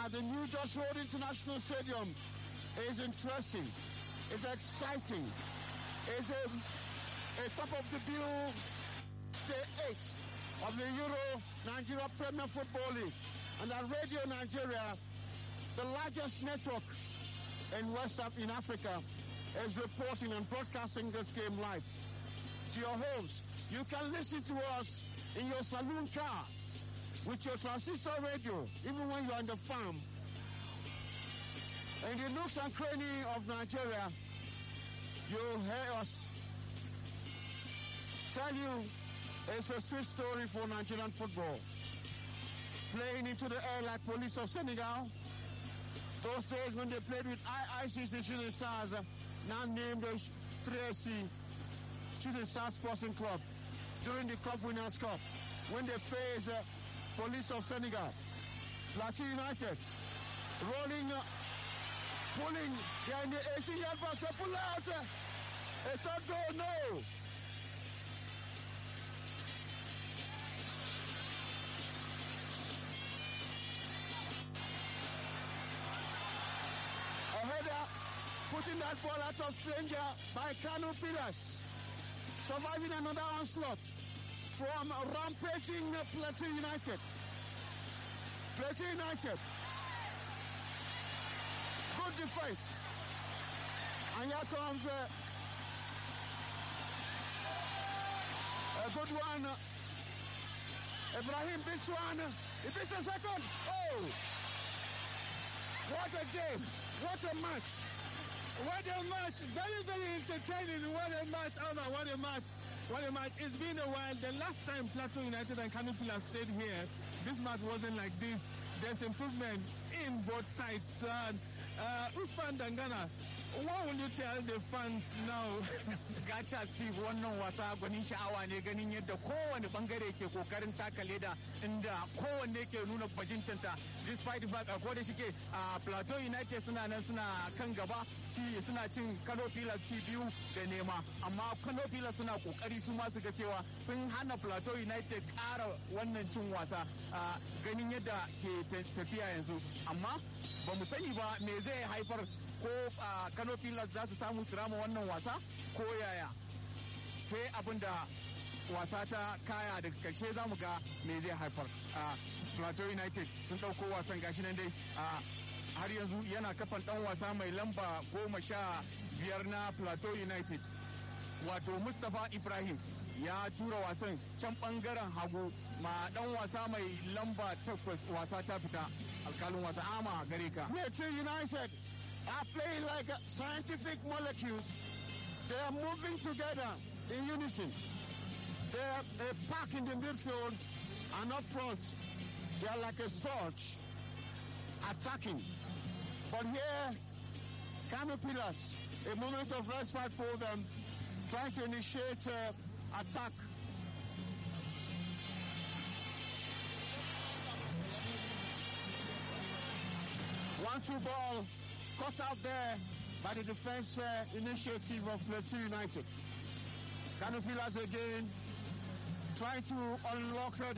at the new Jos Road International Stadium is interesting. It's exciting. It's a top of the bill day 8 of the Euro Nigeria Premier Football League. And at Radio Nigeria, the largest network in Africa, is reporting and broadcasting this game live to your homes. You can listen to us in your saloon car with your transistor radio, even when you're on the farm. In the nooks and crannies of Nigeria, you'll hear us tell you it's a sweet story for Nigerian football. Playing into the air like Police of Senegal. Those days when they played with IICC Shooting Stars, now named as 3SC Shooting Stars Sporting Club, during the Cup Winners' Cup, when they faced Police of Senegal. Plateau United rolling, pulling, they're in the 18-yard box, they pull out, a third goal, no. A header, putting that ball out of danger by Kano Pillars, surviving another onslaught from rampaging Plateau United. Plateau United. Good defense. And here comes a good one. Ibrahim beats one. He beats a second. Oh! What a game. What a match. What a match. Very, very entertaining. What a match, Alma. What a match. What a match. It's been a while. The last time Plateau United and Kano Pillars played here, this match wasn't like this. There's improvement in both sides. Usman Dangana, what will you tell the fans now? Gacha Steve, wannan wasa gwanin sha'awa ne ganin yadda kowane bangare ke kokarin taka leda inda kowanne ke nuna bajintanta, despite the fact ko da shike Plateau United suna nan suna kan gaba, suna cin Kano Pillars ci 2 da nema, amma Kano Pillars suna kokari su ma su ga cewa sun hana Plateau United ƙara wannan cin wasa ganin yadda ke tafiya yanzu, amma ba mu sani ba me zai haifar, ko Kano Pillars za su samu su rama wannan wasa ko yaya, sai abin da wasa ta kaya daga karshe za mu ga me zai haifar. Plateau United sun ɗauko wasan gashi nan dai har yanzu yana kafan ɗan wasa mai lamba 15 na Plateau United, wato Mustapha Ibrahim ya tura wasan can ɓangaren hagu ma ɗan wasa mai lamba 8, wasa ta fita. Alkalin wasa Ama gare ka. Plateau United are playing like scientific molecules. They are moving together in unison. They are a pack in the midfield and up front. They are like a surge attacking. But here, Kano Pillars, a moment of respite for them, trying to initiate attack. One-two ball cut out there by the defense initiative of Plateau United. Kano Pillars again trying to unlock